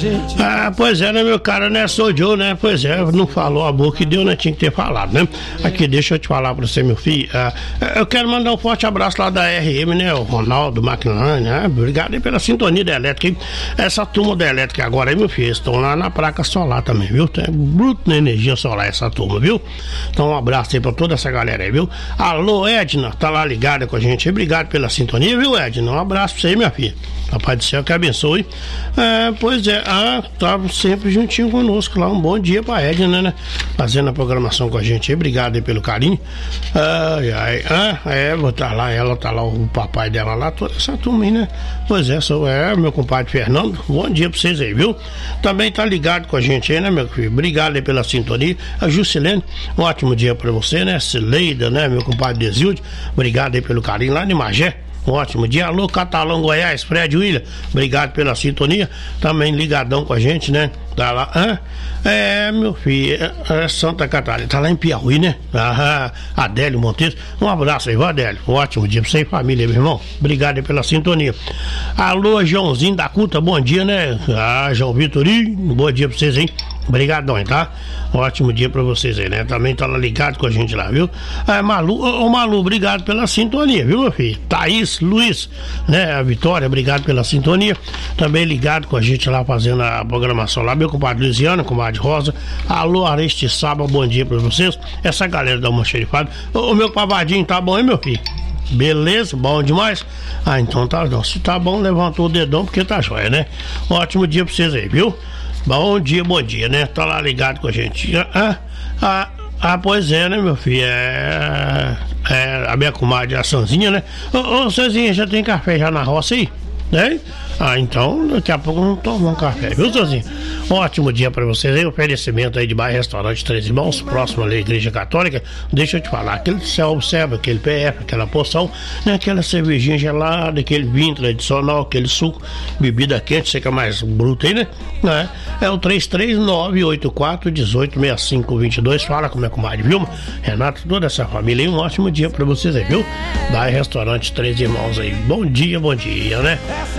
Pois é, né, meu cara, né, sou eu, né, pois é, não falou a boca que deu, né, tinha que ter falado, né. Aqui, deixa eu te falar pra você, meu filho, eu quero mandar um forte abraço lá da RM, né, o Ronaldo McLaren, né, obrigado aí pela sintonia da elétrica, essa turma da elétrica agora aí, meu filho, estão lá na placa solar também, viu, tem bruto na energia solar essa turma, viu, então um abraço aí pra toda essa galera aí, viu. Alô, Edna, tá lá ligada com a gente, obrigado pela sintonia, viu, Edna, um abraço pra você aí, minha filha, Papai do Céu que abençoe. Pois é, tá sempre juntinho conosco lá, um bom dia pra Edna, né, fazendo a programação com a gente aí, obrigado aí pelo carinho. Vou tá lá, ela tá lá, o papai dela lá, toda essa turma aí, né, pois é, meu compadre Fernando, bom dia pra vocês aí, viu, também tá ligado com a gente aí, né, meu filho, obrigado aí pela sintonia. A Juscelene, um ótimo dia pra você, né, Cileida, né, meu compadre Desilde, obrigado aí pelo carinho lá de Magé. Um ótimo dia, alô Catalão Goiás, Fred William, obrigado pela sintonia, também ligadão com a gente, né, tá lá, meu filho, Santa Catarina, tá lá em Piauí, né, Adélio Montes, um abraço aí, Adélio, um ótimo dia pra você e família, meu irmão, obrigado aí pela sintonia. Alô Joãozinho da Cuta, bom dia, né, João Vitorinho, bom dia pra vocês, hein. Obrigadão, tá? Um ótimo dia pra vocês aí, né? Também tá lá ligado com a gente lá, viu? Malu, obrigado pela sintonia, viu, meu filho? Thaís, Luiz, né? A Vitória, obrigado pela sintonia. Também ligado com a gente lá, fazendo a programação lá. Meu compadre Luiziano, compadre Rosa. Alô, Areste Saba, bom dia pra vocês. Essa galera da Almoxerifado. O meu pavadinho tá bom, hein, meu filho? Beleza, bom demais? Então tá, não. Se tá bom, levantou o dedão porque tá jóia, né? Um ótimo dia pra vocês aí, viu? Bom dia, né? Tá lá ligado com a gente. Pois é, né, meu filho? A minha comadre, a Sanzinha, né? Ô, Sanzinha, já tem café já na roça aí? Né? Então daqui a pouco vamos tomar um café, viu, Sozinho? Ótimo dia pra vocês aí, oferecimento aí de bairro Restaurante Três Irmãos, próximo ali à Igreja Católica. Deixa eu te falar, aquele self-serve, aquele PF, aquela porção, né? Aquela cervejinha gelada, aquele vinho tradicional, aquele suco, bebida quente, seca mais bruta aí, né? É o 33984186522, fala com minha comadre Vilma, Renato, toda essa família aí, um ótimo dia pra vocês aí, viu? Bairro Restaurante Três Irmãos aí, bom dia, né?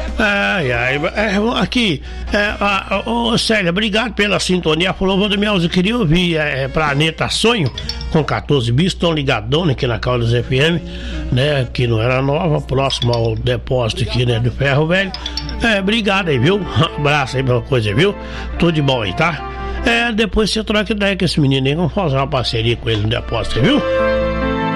Aqui, Célia, obrigado pela sintonia. Falou, Valdemelzo, eu queria ouvir Planeta Sonho com 14 bis, estão ligadão aqui na Caldas FM, né, que não era nova, próximo ao depósito aqui, né, do Ferro Velho. Obrigado aí, viu? Um abraço aí pela coisa, viu? Tudo de bom aí, tá? Depois você troca ideia com esse menino aí, vamos fazer uma parceria com ele no depósito, viu?